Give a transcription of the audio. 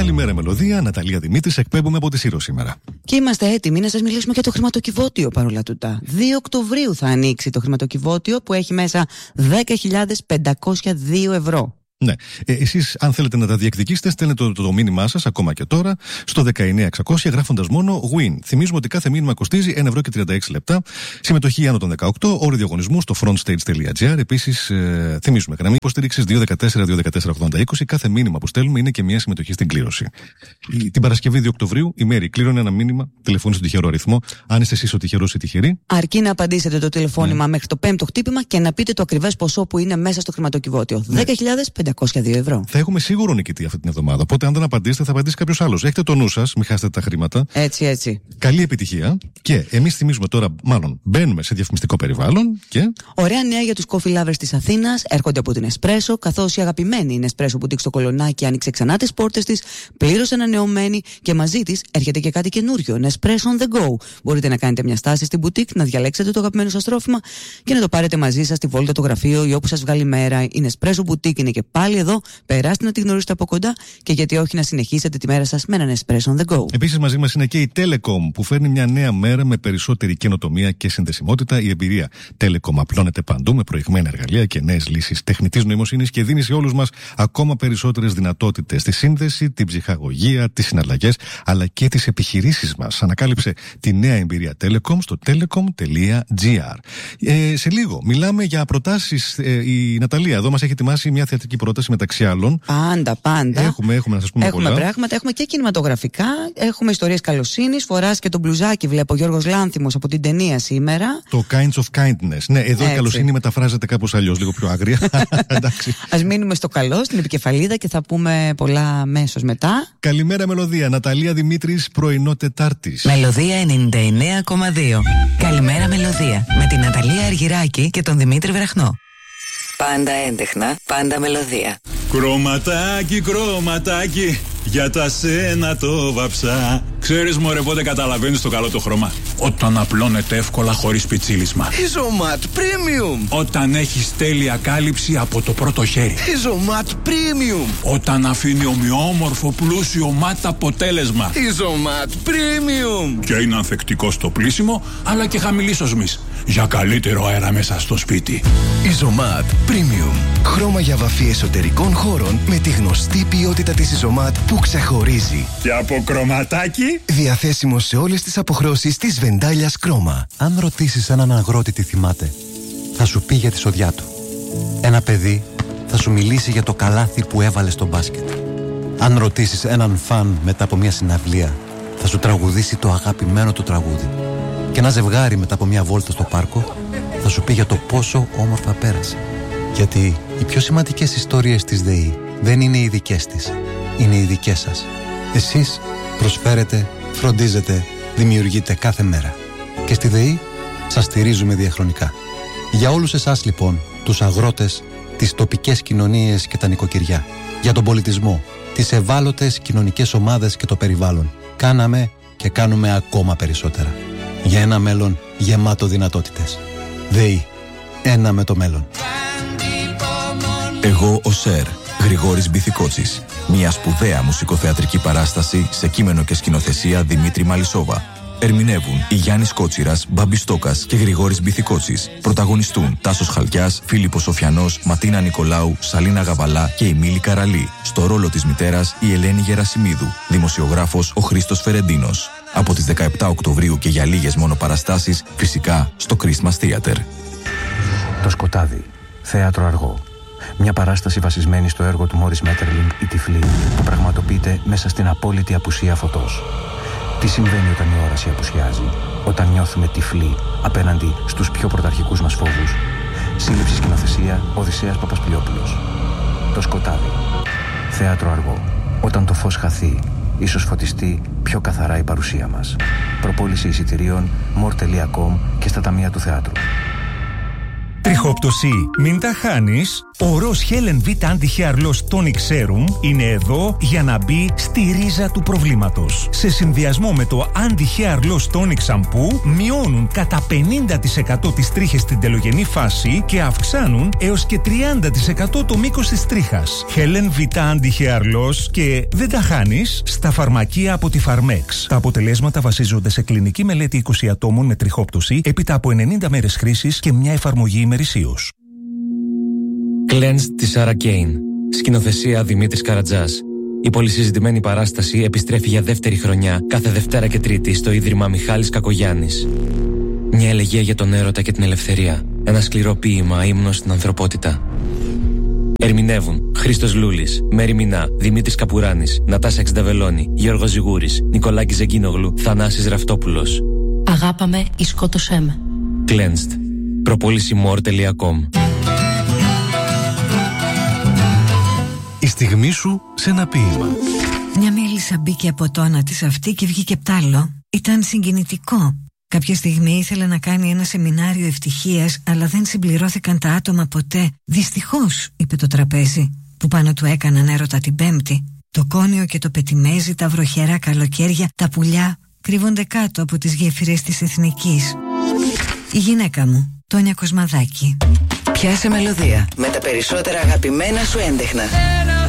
Καλημέρα, Μελωδία. Ναταλία Δημήτρης, εκπέμπουμε από τη Σύρο σήμερα. Και είμαστε έτοιμοι να σας μιλήσουμε για το χρηματοκιβώτιο παρόλα τούτα. 2 Οκτωβρίου θα ανοίξει το χρηματοκιβώτιο που έχει μέσα 10.502 ευρώ. Ναι. Εσείς, αν θέλετε να τα διεκδικήσετε, στέλνετε το μήνυμά σας ακόμα και τώρα στο 19600 γράφοντας μόνο WIN. Θυμίζουμε ότι κάθε μήνυμα κοστίζει 1,36€. Συμμετοχή άνω των 18, όριο διαγωνισμού στο frontstage.gr. Επίσης, θυμίζουμε γραμμή υποστήριξης 214-214-80-20. Κάθε μήνυμα που στέλνουμε είναι και μια συμμετοχή στην κλήρωση. Την Παρασκευή 2 Οκτωβρίου, η Μέρη κλήρωνε ένα μήνυμα, τηλεφώνησε στον τυχερό αριθμό. Αν είστε εσείς ο τυχερός ή τυχερή. Αρκεί να απαντήσετε το τηλεφώνημα μέχρι το 5ο χτύπημα και να πείτε το ακριβές ποσό που είναι μέσα στο χρηματοκιβώτιο. 10.502 ευρώ. Θα έχουμε σίγουρο νικητή αυτή την εβδομάδα. Οπότε, αν δεν απαντήσετε, θα απαντήσει κάποιος άλλος. Έχετε το νου σας, μην χάσετε τα χρήματα. Έτσι. Καλή επιτυχία. Και εμείς θυμίζουμε τώρα, μάλλον μπαίνουμε σε διαφημιστικό περιβάλλον. Και ωραία νέα για τους coffee lovers της Αθήνας. Έρχονται από την Espresso, καθώς η αγαπημένη Nespresso Boutique στο Κολονάκι άνοιξε ξανά τις πόρτες της, πλήρως ανανεωμένη και μαζί της έρχεται και κάτι καινούριο. Nespresso on the go. Μπορείτε να κάνετε μια στάση στην boutique, να διαλέξετε το αγαπημένο σας τρόφιμα και να το πάρετε μαζί σας στη βόλτα, το γραφείο ή όπου σας βγάλει μέρα. Η Nespresso Boutique είναι και πάλι εδώ. Περάστε να τη γνωρίσετε από κοντά και γιατί όχι να συνεχίσετε τη μέρα σας με έναν Espresso on the go. Επίσης, μαζί μας είναι και η Telecom που φέρνει μια νέα μέρα με περισσότερη καινοτομία και συνδεσιμότητα. Η εμπειρία Telecom απλώνεται παντού με προηγμένα εργαλεία και νέες λύσεις τεχνητής νοημοσύνης και δίνει σε όλους μας ακόμα περισσότερες δυνατότητες στη σύνδεση, την ψυχαγωγία, τις συναλλαγές αλλά και τις επιχειρήσεις μας. Ανακάλυψε τη νέα εμπειρία Telecom στο telecom.gr. Σε λίγο μιλάμε για προτάσεις. Η Ναταλία εδώ μας έχει ετοιμάσει μια θεατρική πρόταση μεταξύ άλλων. Πάντα. Έχουμε να σας πούμε πολλά. Έχουμε πράγματα, έχουμε και κινηματογραφικά, έχουμε ιστορίες καλοσύνης. Φοράς και τον μπλουζάκι, βλέπω, Γιώργος Λάνθιμος από την ταινία σήμερα. Το Kinds of Kindness. Ναι, εδώ η καλοσύνη μεταφράζεται κάπως αλλιώς, λίγο πιο άγρια. Ας μείνουμε στο καλό, στην επικεφαλίδα και θα πούμε πολλά αμέσως μετά. Καλημέρα, Μελωδία. Ναταλία Δημήτρης, πρωινό Τετάρτης. Μελωδία 99,2. Καλημέρα, Μελωδία. Με την Ναταλία Αργυράκη και τον Δημήτρη Βραχνό. Πάντα έντεχνα, πάντα μελωδία. Κρωματάκι, για τα σένα το βαψά. Ξέρεις μωρέ πότε καταλαβαίνεις το καλό το χρώμα? Όταν απλώνεται εύκολα χωρίς πιτσίλισμα. Isomat Premium. Όταν έχεις τέλεια κάλυψη από το πρώτο χέρι. Isomat Premium. Όταν αφήνει ομοιόμορφο πλούσιο ματ αποτέλεσμα. Isomat Premium. Και είναι ανθεκτικό στο πλύσιμο αλλά και χαμηλής οσμής, για καλύτερο αέρα μέσα στο σπίτι. Isomat Premium. Χρώμα για βαφή εσωτερικών χώρων με τη γνωστή ποιότητα της Isomat που ξεχωρίζει. Και από κρωματάκι. Διαθέσιμο σε όλες τις αποχρώσεις της Βεντάλιας Κρόμα. Αν ρωτήσεις έναν αγρότη τι θυμάται, θα σου πει για τη σοδιά του. Ένα παιδί θα σου μιλήσει για το καλάθι που έβαλε στο μπάσκετ. Αν ρωτήσεις έναν φαν μετά από μια συναυλία, θα σου τραγουδήσει το αγαπημένο του τραγούδι. Και ένα ζευγάρι μετά από μια βόλτα στο πάρκο θα σου πει για το πόσο όμορφα πέρασε. Γιατί οι πιο σημαντικές ιστορίες της ΔΕΗ δεν είναι οι δικές της, είναι οι δικές σας. Εσείς προσφέρετε, φροντίζετε, δημιουργείτε κάθε μέρα. Και στη ΔΕΗ σας στηρίζουμε διαχρονικά. Για όλους εσάς λοιπόν, τους αγρότες, τις τοπικές κοινωνίες και τα νοικοκυριά, για τον πολιτισμό, τις ευάλωτες κοινωνικές ομάδες και το περιβάλλον, κάναμε και κάνουμε ακόμα περισσότερα. Για ένα μέλλον γεμάτο δυνατότητες. ΔΕΗ. Ένα με το μέλλον. Εγώ ο Σερ, Γρηγόρης Μπιθικότσης. Μια σπουδαία μουσικοθεατρική παράσταση σε κείμενο και σκηνοθεσία Δημήτρη Μαλισσόβα. Ερμηνεύουν η Γιάννης Κότσιρας, Μπάμπης Στόκας και Γρηγόρης Μπιθικότσης. Πρωταγωνιστούν Τάσος Χαλκιάς, Φίλιππος Σοφιανός, Ματίνα Νικολάου, Σαλίνα Γαβαλά και η Μίλη Καραλή. Στο ρόλο της μητέρας η Ελένη Γερασιμίδου. Δημοσιογράφος ο Χρήστος Φερεντίνος. Από τις 17 Οκτωβρίου και για λίγες μόνο παραστάσεις, φυσικά στο Christmas Theater. Το σκοτάδι. Θέατρο αργό. Μια παράσταση βασισμένη στο έργο του Μόρις Μέττερλινγκ «Η Τυφλή» που πραγματοποιείται μέσα στην απόλυτη απουσία φωτός. Τι συμβαίνει όταν η όραση απουσιάζει, όταν νιώθουμε τυφλοί απέναντι στους πιο πρωταρχικούς μας φόβους? Σύλληψη σκηνοθεσία Οδυσσέας Παπασπηλιόπουλος. Το σκοτάδι. Θέατρο αργό. Όταν το φως χαθεί, ίσως φωτιστεί πιο καθαρά η παρουσία μας. Προπόληση εισιτηρίων more.com και στα ταμεία του θεάτρου. Τριχόπτωση, μην τα χάνεις. Ο ροζ Helen V Anti-Hair Loss Tonic Serum είναι εδώ για να μπει στη ρίζα του προβλήματος. Σε συνδυασμό με το Anti-Hair Loss Tonic Shampoo μειώνουν κατά 50% τις τρίχες στην τελογενή φάση και αυξάνουν έως και 30% το μήκος της τρίχας. Helen V Anti-Hair Loss και δεν τα χάνεις στα φαρμακεία από τη Pharmex. Τα αποτελέσματα βασίζονται σε κλινική μελέτη 20 ατόμων με τριχόπτωση έπειτα από 90 μέρες χρήσης και μια εφαρμογή ημερησίως. Cleansed της Sarah Kane. Σκηνοθεσία Δημήτρης Καρατζάς. Η πολυσυζητημένη παράσταση επιστρέφει για δεύτερη χρονιά κάθε Δευτέρα και Τρίτη στο Ίδρυμα Μιχάλης Κακογιάννης. Μια ελεγεία για τον έρωτα και την ελευθερία. Ένα σκληρό ποίημα ύμνος στην ανθρωπότητα. Ερμηνεύουν Χρήστος Λούλης, Μέρη Μινά, Δημήτρης Καπουράνης, Νατάσα Εξνταβελώνη, Γιώργος Ζιγούρης, Νικολάκης Ζεγκίνογλου, Θανάσης Ραφτόπουλος. Αγάπαμε ή σκότωσέ με. Cleansed. Προπόλησιμor.com. Η στιγμή σου σε ένα ποίημα. Μια μέλισσα μπήκε από το άνα της αυτή και βγήκε πτάλο. Ήταν συγκινητικό. Κάποια στιγμή ήθελε να κάνει ένα σεμινάριο ευτυχίας, αλλά δεν συμπληρώθηκαν τα άτομα ποτέ. Δυστυχώς, είπε το τραπέζι, που πάνω του έκαναν έρωτα την Πέμπτη. Το κόνιο και το πετιμέζι, τα βροχερά καλοκαίρια, τα πουλιά κρύβονται κάτω από τις γέφυρες της Εθνικής. Η γυναίκα μου, Τόνια Κοσμαδάκη. Πιάσε μελωδία με τα περισσότερα αγαπημένα σου έντεχνα.